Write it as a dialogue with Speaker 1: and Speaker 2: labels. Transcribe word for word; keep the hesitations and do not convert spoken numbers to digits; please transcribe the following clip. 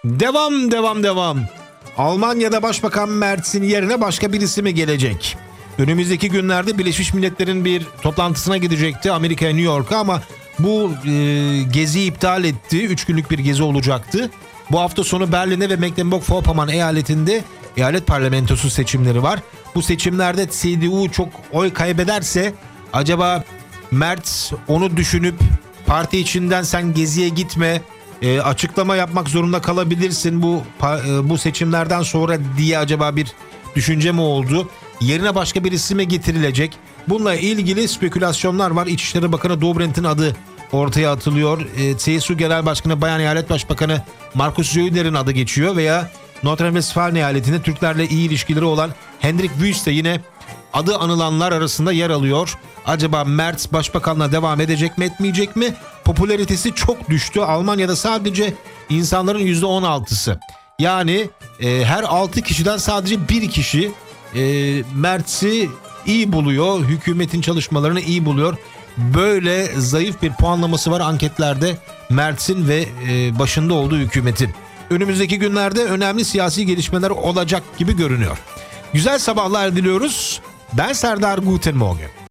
Speaker 1: Devam devam devam. Almanya'da Başbakan Merz'in yerine başka birisi mi gelecek? Önümüzdeki günlerde Birleşmiş Milletler'in bir toplantısına gidecekti Amerika'ya, New York'a, ama bu e, geziyi iptal etti. Üç günlük bir gezi olacaktı. Bu hafta sonu Berlin'de ve Mecklenburg-Vorpommern eyaletinde eyalet parlamentosu seçimleri var. Bu seçimlerde C D U çok oy kaybederse acaba Merz onu düşünüp parti içinden sen geziye gitme, e, açıklama yapmak zorunda kalabilirsin bu e, bu seçimlerden sonra diye acaba bir düşünce mi oldu? Yerine başka birisi mi getirilecek? Bununla ilgili spekülasyonlar var. İçişleri Bakanı Dobrindt adı ortaya atılıyor. E, C S U Genel Başkanı Bayan Eyalet Başbakanı Markus Söder'in adı geçiyor veya Nordrhein-Westfalen eyaletinde Türklerle iyi ilişkileri olan Hendrik Wüst de yine adı anılanlar arasında yer alıyor. Acaba Merz başbakanla devam edecek mi, etmeyecek mi? Popülaritesi çok düştü. Almanya'da sadece insanların yüzde on altısı. Yani e, her altı kişiden sadece bir kişi e, Merz'i iyi buluyor. Hükümetin çalışmalarını iyi buluyor. Böyle zayıf bir puanlaması var anketlerde Merz'in ve e, başında olduğu hükümetin. Önümüzdeki günlerde önemli siyasi gelişmeler olacak gibi görünüyor. Güzel sabahlar diliyoruz. Ben Serdar, guten Morgen.